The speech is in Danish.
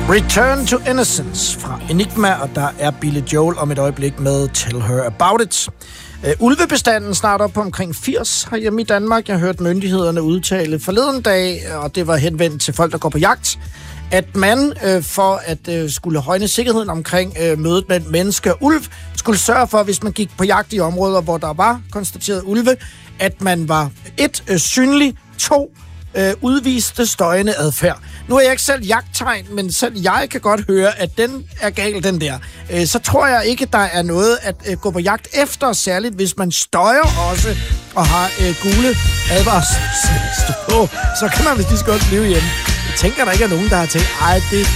Return to Innocence fra Enigma, og der er Billy Joel om et øjeblik med Tell Her About It. Ulvebestanden snart op på omkring 80 herhjemme i Danmark. Jeg har hørt myndighederne udtale forleden dag, og det var henvendt til folk, der går på jagt, at man for at skulle højne sikkerheden omkring mødet mellem menneske og ulv, skulle sørge for, hvis man gik på jagt i områder, hvor der var konstateret ulve, at man var 1. synlig, 2. udviste støjende adfærd. Nu er jeg ikke selv jagttegn, men selv jeg kan godt høre, at den er gal, den der. Så tror jeg ikke, der er noget at gå på jagt efter, særligt hvis man støjer også og har gule advarselslister på. Så kan man vist lige så godt blive hjemme. Jeg tænker, der ikke er nogen, der har tænkt, ej, det